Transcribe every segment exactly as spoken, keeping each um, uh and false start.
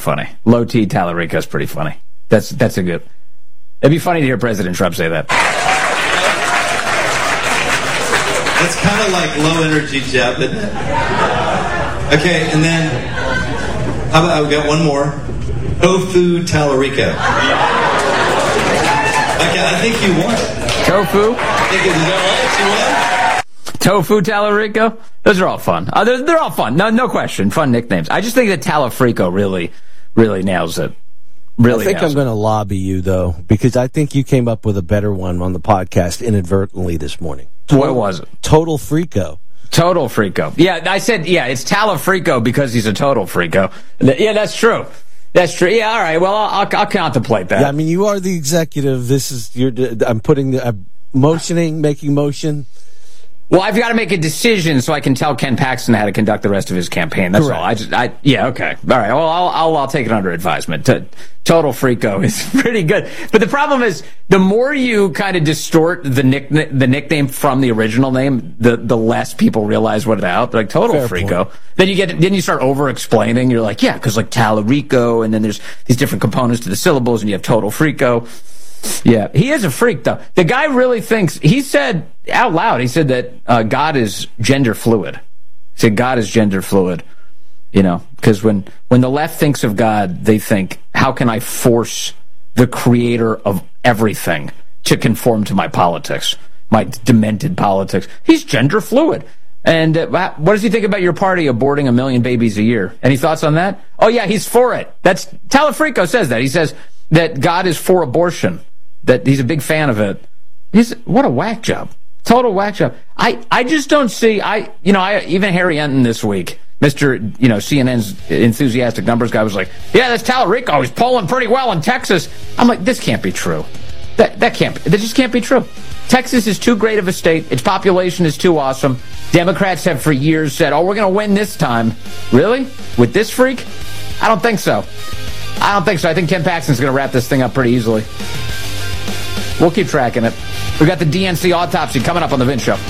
funny. Low T Tallarico is pretty funny. That's that's a good. It'd be funny to hear President Trump say that. It's kind of like low energy, Jeff, isn't it? Okay, and then how about we got one more. Tofu Tallarico. Okay, I think you won. Tofu? I think is that right? You won? Tofu Tallarico? Those are all fun. Uh, they're, they're all fun. No, no question. Fun nicknames. I just think that Tallafrico really, really nails it. Really I think I'm going to lobby you, though, because I think you came up with a better one on the podcast inadvertently this morning. What was it? Total Freako. Total Freako. Yeah, I said, yeah, it's Tallafrico because he's a total Freako. Yeah, that's true. That's true. Yeah, all right. Well, I'll, I'll contemplate that. Yeah, I mean, you are the executive. This is your. I'm putting the I'm motioning, making motion. Well, I've got to make a decision so I can tell Ken Paxton how to conduct the rest of his campaign. That's Correct. all. I just, I, yeah, okay, all right. Well, I'll, I'll, I'll take it under advisement. T- Total Freako is pretty good, but the problem is the more you kind of distort the nick, the nickname from the original name, the the less people realize what it's about. Like Total Fair Freako, point. then you get, then you start over explaining. You're like, yeah, because like Tallarico, and then there's these different components to the syllables, and you have Total Freako. Yeah, he is a freak, though. The guy really thinks, he said out loud, he said that uh, God is gender fluid. He said God is gender fluid, you know, because when, when the left thinks of God, they think, how can I force the creator of everything to conform to my politics, my demented politics? He's gender fluid. And uh, what does he think about your party aborting a million babies a year? Any thoughts on that? Oh, yeah, he's for it. That's Tallafrico says that. He says that God is for abortion, that he's a big fan of it. He's what a whack job. Total whack job. I, I just don't see, I you know, I even Harry Enton this week, Mister you know, C N N's enthusiastic numbers guy was like, yeah, that's Tallarico. He's polling pretty well in Texas. I'm like, this can't be true. That that can't be, that just can't be true. Texas is too great of a state. Its population is too awesome. Democrats have for years said, oh, we're going to win this time. Really? With this freak? I don't think so. I don't think so. I think Ken Paxton's going to wrap this thing up pretty easily. We'll keep tracking it. We've got the D N C autopsy coming up on The Vince Show.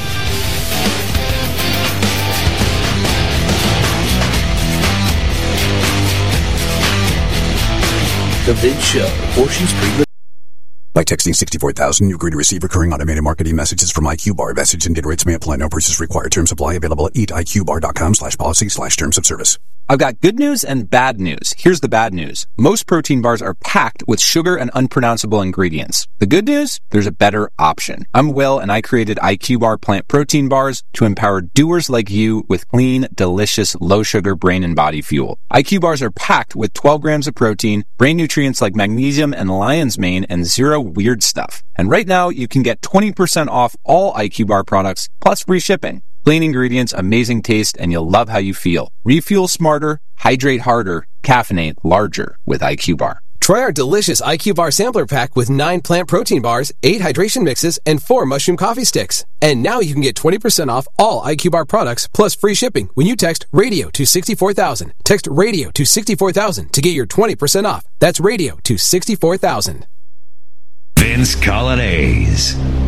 The Vince Show. Portions pre- By texting sixty-four thousand, you agree to receive recurring automated marketing messages from I Q Bar. Message and data rates may apply. No purchase required. Terms apply. Available at eatiqbar.com slash policy slash terms of service. I've got good news and bad news. Here's the bad news. Most protein bars are packed with sugar and unpronounceable ingredients. The good news? There's a better option. I'm Will, and I created I Q Bar plant protein bars to empower doers like you with clean, delicious, low-sugar brain and body fuel. I Q Bars are packed with twelve grams of protein, brain nutrients like magnesium and lion's mane, and zero weird stuff. And right now, you can get twenty percent off all I Q Bar products, plus free shipping. Clean ingredients, amazing taste, and you'll love how you feel. Refuel smarter, hydrate harder, caffeinate larger with I Q Bar. Try our delicious I Q Bar sampler pack with nine plant protein bars, eight hydration mixes, and four mushroom coffee sticks. And now you can get twenty percent off all I Q Bar products plus free shipping when you text radio to sixty-four thousand. Text radio to sixty-four thousand to get your twenty percent off. That's radio to sixty-four thousand. Vince Colonnese.